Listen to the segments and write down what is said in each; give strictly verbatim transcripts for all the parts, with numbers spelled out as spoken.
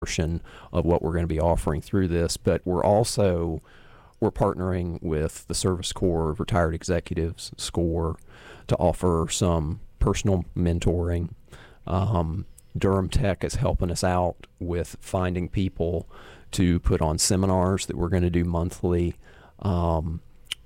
portion of what we're going to be offering through this. But we're also we're partnering with the Service Corps of Retired Executives, SCORE, to offer some personal mentoring. Um, Durham Tech is helping us out with finding people to put on seminars that we're going to do monthly. Um,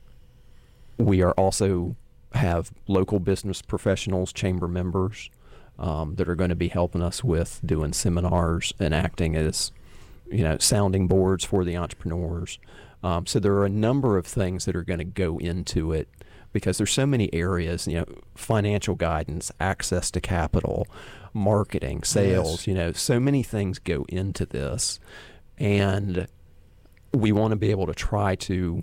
we are also have local business professionals, chamber members, um, that are going to be helping us with doing seminars and acting as, you know, sounding boards for the entrepreneurs. Um, so there are a number of things that are going to go into it because there's so many areas, you know, financial guidance, access to capital, marketing, sales, Yes. you know, so many things go into this. And we want to be able to try to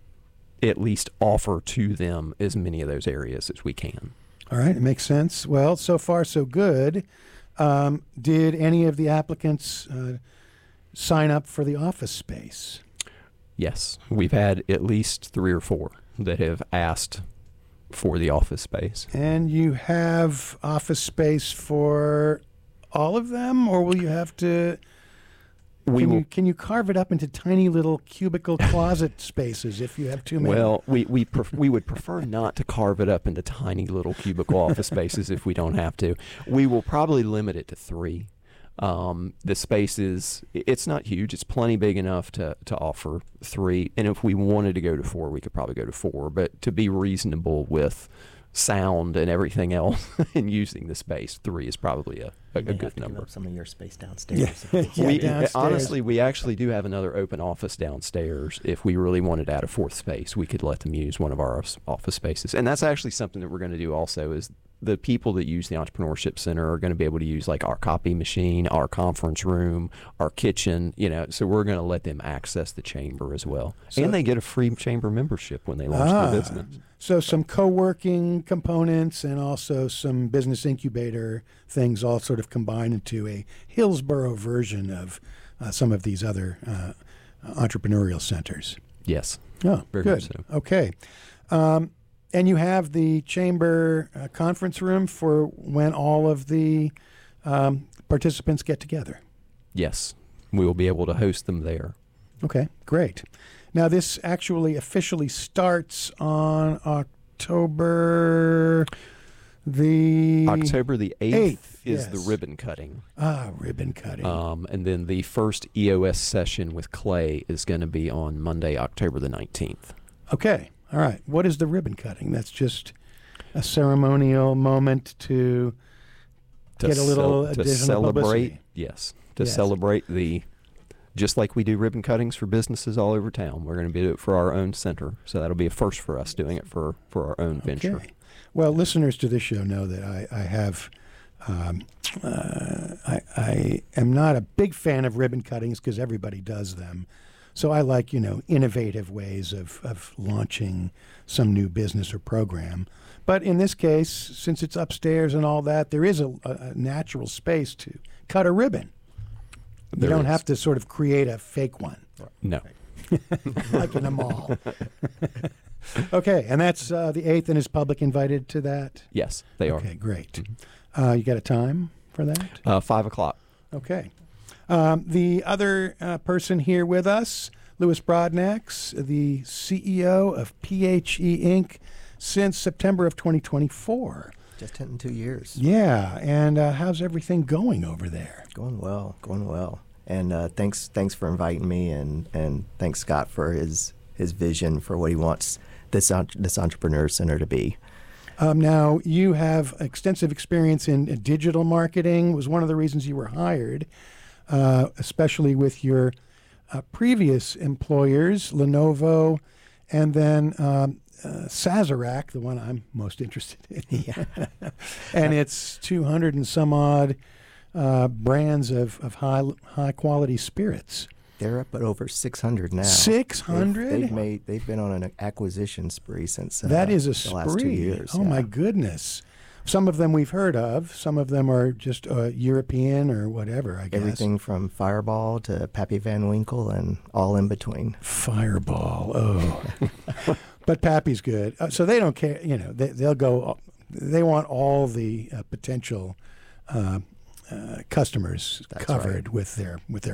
at least offer to them as many of those areas as we can. All right, it makes sense. Well, so far so good. Um, did any of the applicants uh, sign up for the office space? Yes, we've had at least three or four that have asked for the office space. And you have office space for all of them, or will you have to... We Can will, you, can you carve it up into tiny little cubicle closet spaces if you have too many? well, we we pref- we would prefer not to carve it up into tiny little cubicle office spaces if we don't have to. We will probably limit it to three. Um, the space is, it's not huge. It's plenty big enough to, to offer three. And if we wanted to go to four, we could probably go to four. But to be reasonable with sound and everything else and using the space, three is probably a, a, a You may have good to give number. up some of your space downstairs. Yeah. Yeah, we, downstairs. honestly, we actually do have another open office downstairs. If we really wanted to add a fourth space, we could let them use one of our os- office spaces. And that's actually something that we're going to do also is the people that use the Entrepreneurship Center are going to be able to use like our copy machine, our conference room, our kitchen, you know, so we're going to let them access the chamber as well. So- and they get a free chamber membership when they launch Ah. their business. So some co-working components and also some business incubator things all sort of combined into a Hillsborough version of uh, some of these other uh, entrepreneurial centers. Yes. Oh, Very good. much so. Okay. Um, and you have the chamber uh, conference room for when all of the um, participants get together. Yes. We will be able to host them there. Okay, great. Now, this actually officially starts on October the... October the eighth, eighth, is the yes. ribbon cutting. Ah, ribbon cutting. Um, and then the first E O S session with Clay is going to be on Monday, October the nineteenth. Okay, all right. What is the ribbon cutting? That's just a ceremonial moment to To get a little cel- to additional celebrate, publicity. yes, to Yes. celebrate the, just like we do ribbon cuttings for businesses all over town. We're going to do it for our own center, so that'll be a first for us doing it for, for our own venture. Okay. Well, listeners to this show know that I, I have, um, uh, I, I am not a big fan of ribbon cuttings because everybody does them. So I like, you know, innovative ways of, of launching some new business or program. But in this case, since it's upstairs and all that, there is a, a natural space to cut a ribbon. You There don't is. have to sort of create a fake one, No. like in a mall. Okay, and that's uh, the eighth, and is public invited to that? Yes, they Okay, are. great. Uh, you got a time for that? Uh, five o'clock. Okay. Um, the other uh, person here with us, Louis Broadnax, the C E O of P H E Incorporated since September of twenty twenty-four. Just hitting two years. Yeah, and uh, how's everything going over there? Going well, going well. And uh, thanks, thanks for inviting me, and, and thanks Scott for his his vision for what he wants this this entrepreneur center to be. Um, now, you have extensive experience in uh, digital marketing. Was one of the reasons you were hired, uh, especially with your uh, previous employers, Lenovo, and then um, uh, Sazerac, the one I'm most interested in. Yeah. And it's two hundred and some odd uh, brands of, of high high quality spirits. They're up at over six hundred now. six hundred? They've, they've made. They've been on an acquisition spree since uh, That is a the spree. last two years. Oh yeah. my goodness! Some of them we've heard of. Some of them are just uh, European or whatever. I guess Everything from Fireball to Pappy Van Winkle and all in between. Fireball. Oh, but Pappy's good. Uh, so they don't care. You know, they, they'll go. They want all the uh, potential uh, uh, customers That's covered right. with their with their